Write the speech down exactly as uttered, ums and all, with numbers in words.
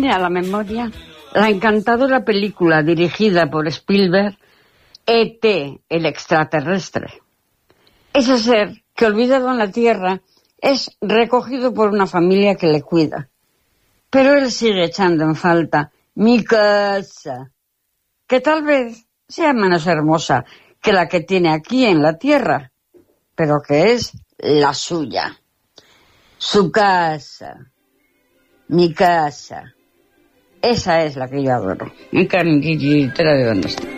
viene a la memoria la encantadora película dirigida por Spielberg, E T, el extraterrestre. Ese ser que, olvidado en la Tierra, es recogido por una familia que le cuida. Pero él sigue echando en falta mi casa, que tal vez sea menos hermosa que la que tiene aquí en la Tierra, pero que es la suya. Su casa, mi casa, esa es la que yo adoro. En carne, te la digo, no está.